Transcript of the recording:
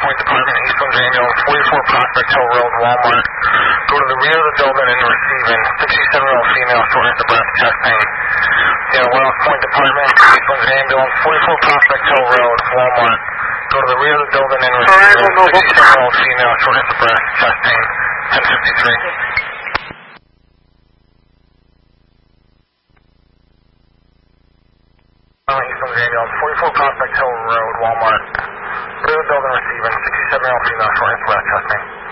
Point Department, East Orange Ambulance, 44 Prospect Hill Road, Walmart. Go to the rear of the building and receiving 67-year-old female, shortness of breath, chest pain. Yeah, West Point Department, East Orange Ambulance, 44 Prospect Hill Road, Walmart. Go to the rear of the building and receiving 67-year-old female, shortness of breath, chest pain, 1053. East Orange Ambulance, 44 Prospect Hill Road, Walmart. Rear of the building receiving 67-year-old female, shortness of breath, chest pain.